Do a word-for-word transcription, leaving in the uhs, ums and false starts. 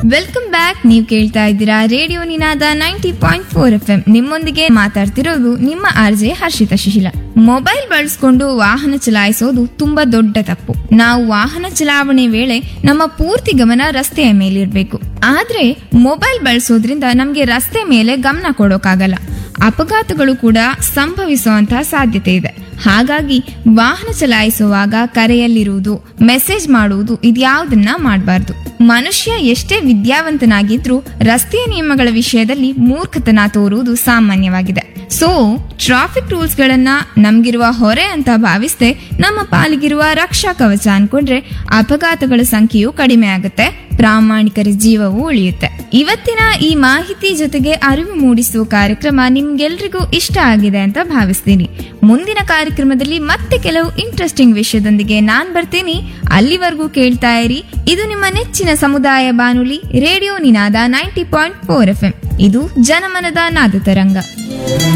Welcome back. ನೀವು ಕೇಳ್ತಾ ಇದ್ದೀರಾ ರೇಡಿಯೋ ನಿನಾದ ninety point four F M. ನಿಮ್ಮೊಂದಿಗೆ ಮಾತಾಡ್ತಿರೋದು ನಿಮ್ಮ ಆರ್ಜೆ ಹರ್ಷಿತಾ ಶಿಶಿಲ. ಮೊಬೈಲ್ ಬಳಸ್ಕೊಂಡು ವಾಹನ ಚಲಾಯಿಸೋದು ತುಂಬಾ ದೊಡ್ಡ ತಪ್ಪು. ನಾವು ವಾಹನ ಚಲಾವಣೆ ವೇಳೆ ನಮ್ಮ ಪೂರ್ತಿ ಗಮನ ರಸ್ತೆಯ ಮೇಲಿರ್ಬೇಕು. ಆದ್ರೆ ಮೊಬೈಲ್ ಬಳಸೋದ್ರಿಂದ ನಮ್ಗೆ ರಸ್ತೆ ಮೇಲೆ ಗಮನ ಕೊಡೋಕಾಗಲ್ಲ. ಅಪಘಾತಗಳು ಕೂಡ ಸಂಭವಿಸುವಂತಹ ಸಾಧ್ಯತೆ ಇದೆ. ಹಾಗಾಗಿ ವಾಹನ ಚಲಾಯಿಸುವಾಗ ಕರೆಯಲ್ಲಿರುವುದು, ಮೆಸೇಜ್ ಮಾಡುವುದು ಇದ್ಯಾವುದನ್ನ ಮಾಡಬಾರ್ದು. ಮನುಷ್ಯ ಎಷ್ಟೇ ವಿದ್ಯಾವಂತನಾಗಿದ್ರೂ ರಸ್ತೆಯ ನಿಯಮಗಳ ವಿಷಯದಲ್ಲಿ ಮೂರ್ಖತನ ತೋರುವುದು ಸಾಮಾನ್ಯವಾಗಿದೆ. ಸೊ ಟ್ರಾಫಿಕ್ ರೂಲ್ಸ್ ಗಳನ್ನ ನಮ್ಗಿರುವ ಹೊರೆ ಅಂತ ಭಾವಿಸದೆ ನಮ್ಮ ಪಾಲಿಗಿರುವ ರಕ್ಷಾ ಕವಚ ಅನ್ಕೊಂಡ್ರೆ ಅಪಘಾತಗಳ ಸಂಖ್ಯೆಯು ಕಡಿಮೆ ಆಗುತ್ತೆ, ಪ್ರಾಮಾಣಿಕರ ಜೀವವೂ ಉಳಿಯುತ್ತೆ. ಇವತ್ತಿನ ಈ ಮಾಹಿತಿ ಜೊತೆಗೆ ಅರಿವು ಮೂಡಿಸುವ ಕಾರ್ಯಕ್ರಮ ನಿಮ್ಗೆಲ್ರಿಗೂ ಇಷ್ಟ ಆಗಿದೆ ಅಂತ ಭಾವಿಸ್ತೀನಿ. ಮುಂದಿನ ಕಾರ್ಯಕ್ರಮದಲ್ಲಿ ಮತ್ತೆ ಕೆಲವು ಇಂಟ್ರೆಸ್ಟಿಂಗ್ ವಿಷಯದೊಂದಿಗೆ ನಾನ್ ಬರ್ತೀನಿ. ಅಲ್ಲಿವರೆಗೂ ಕೇಳ್ತಾ ಇರಿ. ಇದು ನಿಮ್ಮ ನೆಚ್ಚಿನ ಸಮುದಾಯ ಬಾನುಲಿ ರೇಡಿಯೋ ನಿನಾದ ninety point four F M. ಇದು ಜನಮನದ ನಾದ ತರಂಗ.